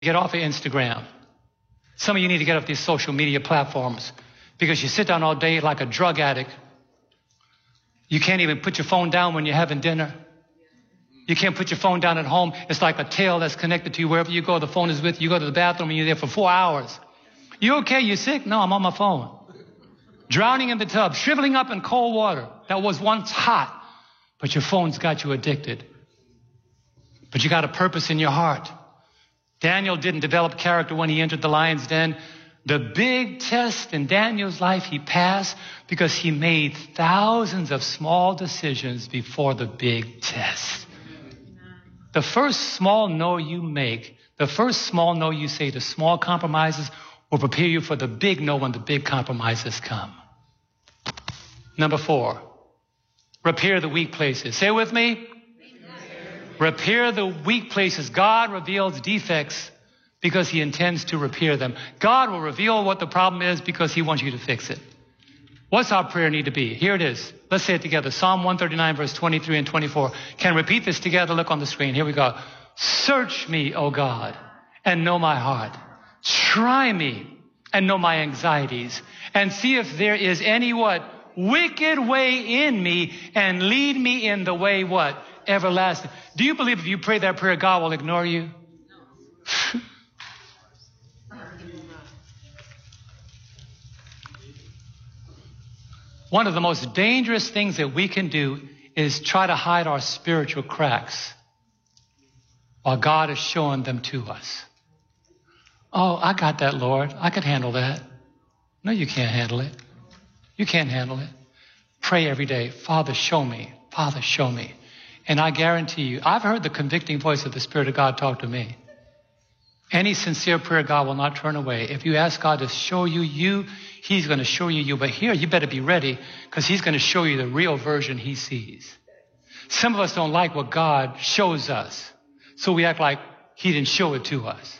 Get off of Instagram. Some of you need to get off these social media platforms because you sit down all day like a drug addict. You can't even put your phone down when you're having dinner. You can't put your phone down at home. It's like a tail that's connected to you. Wherever you go, the phone is with you. You go to the bathroom and you're there for 4 hours. You okay? You sick? No, I'm on my phone. Drowning in the tub, shriveling up in cold water that was once hot, but your phone's got you addicted. But you got a purpose in your heart. Daniel didn't develop character when he entered the lion's den. The big test in Daniel's life he passed because he made thousands of small decisions before the big test. The first small no you make, the first small no you say to small compromises will prepare you for the big no when the big compromises come. Number 4, repair the weak places. Say it with me. Repair the weak places. God reveals defects because he intends to repair them. God will reveal what the problem is because he wants you to fix it. What's our prayer need to be? Here it is. Let's say it together. Psalm 139, verse 23 and 24. Can repeat this together? Look on the screen. Here we go. Search me, O God, and know my heart. Try me and know my anxieties, and see if there is any what? Wicked way in me, and lead me in the way what? Everlasting. Do you believe if you pray that prayer, God will ignore you? One of the most dangerous things that we can do is try to hide our spiritual cracks while God is showing them to us. Oh, I got that, Lord. I could handle that. No, you can't handle it. You can't handle it. Pray every day. Father, show me. Father, show me. And I guarantee you, I've heard the convicting voice of the Spirit of God talk to me. Any sincere prayer, God will not turn away. If you ask God to show you, he's going to show you. But here, you better be ready because he's going to show you the real version he sees. Some of us don't like what God shows us, so we act like he didn't show it to us.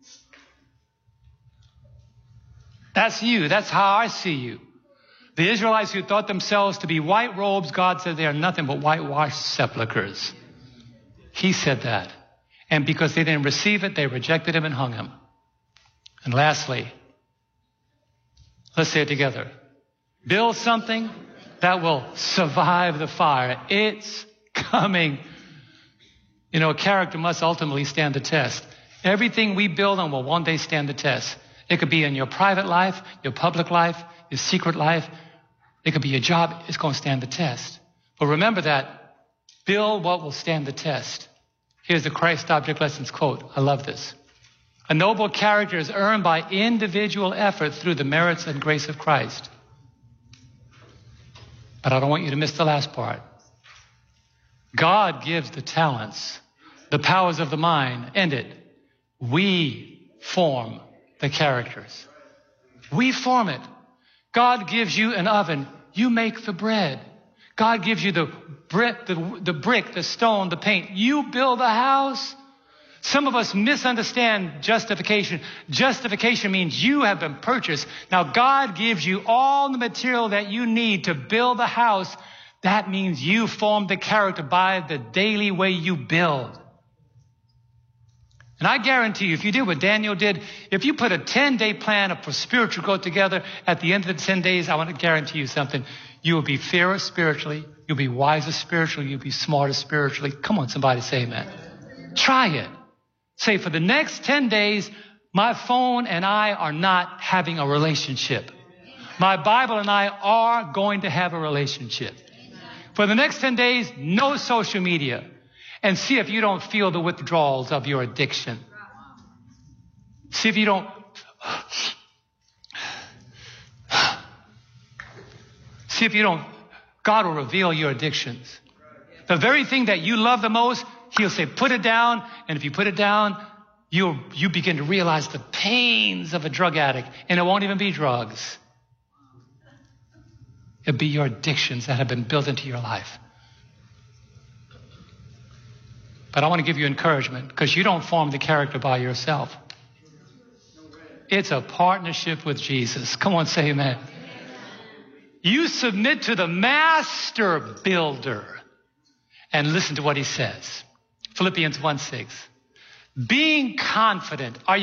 That's you. That's how I see you. The Israelites who thought themselves to be white robes, God said they are nothing but whitewashed sepulchres. He said that. And because they didn't receive it, they rejected him and hung him. And lastly, let's say it together. Build something that will survive the fire. It's coming. You know, character must ultimately stand the test. Everything we build on will one day stand the test. It could be in your private life, your public life, your secret life. It could be your job. It's going to stand the test. But remember that. Build what will stand the test. Here's the Christ Object Lessons quote. I love this. A noble character is earned by individual effort through the merits and grace of Christ. But I don't want you to miss the last part. God gives the talents, the powers of the mind, and it. We form the characters. We form it. God gives you an oven. You make the bread. God gives you the brick, the stone, the paint. You build a house. Some of us misunderstand justification. Justification means you have been purchased. Now God gives you all the material that you need to build a house. That means you form the character by the daily way you build. And I guarantee you, if you did what Daniel did, if you put a 10-day plan for spiritual growth together, at the end of the 10 days, I want to guarantee you something. You will be fairer spiritually. You'll be wiser spiritually. You'll be smarter spiritually. Come on, somebody say amen. Try it. Say, for the next 10 days, my phone and I are not having a relationship. My Bible and I are going to have a relationship. For the next 10 days, no social media. And see if you don't feel the withdrawals of your addiction. See if you don't. See if you don't. God will reveal your addictions. The very thing that you love the most, he'll say, put it down. And if you put it down, you begin to realize the pains of a drug addict. And it won't even be drugs. It'll be your addictions that have been built into your life. But I want to give you encouragement because you don't form the character by yourself. It's a partnership with Jesus. Come on, say amen. You submit to the master builder and listen to what he says. Philippians 1:6. Being confident. Are